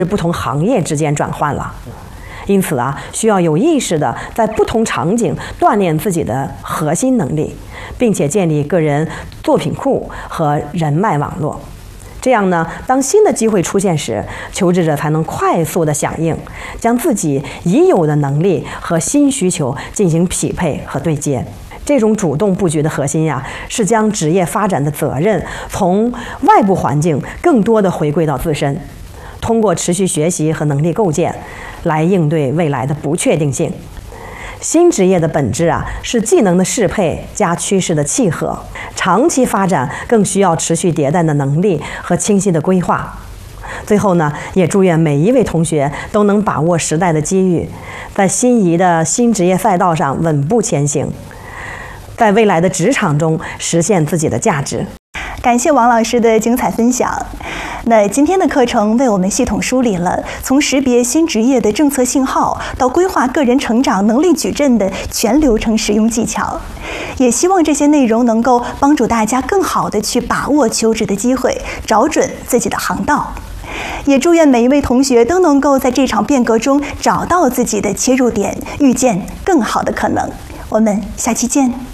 不同行业之间转换了。因此啊，需要有意识地在不同场景锻炼自己的核心能力，并且建立个人作品库和人脉网络。这样呢，当新的机会出现时，求职者才能快速地响应，将自己已有的能力和新需求进行匹配和对接。这种主动布局的核心呀，是将职业发展的责任从外部环境更多地回归到自身，通过持续学习和能力构建，来应对未来的不确定性。新职业的本质啊，是技能的适配加趋势的契合。长期发展更需要持续迭代的能力和清晰的规划。最后呢，也祝愿每一位同学都能把握时代的机遇，在心仪的新职业赛道上稳步前行，在未来的职场中实现自己的价值。 感谢王老师的精彩分享。那今天的课程为我们系统梳理了从识别新职业的政策信号到规划个人成长能力矩阵的全流程实用技巧，也希望这些内容能够帮助大家更好地去把握求职的机会，找准自己的航道。也祝愿每一位同学都能够在这场变革中找到自己的切入点，遇见更好的可能。我们下期见。